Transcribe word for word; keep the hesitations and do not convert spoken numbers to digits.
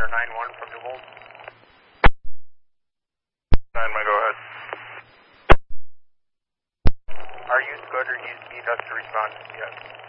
nine one from New Holt. nine one, go ahead. Are you good or do you need us to respond? Yes.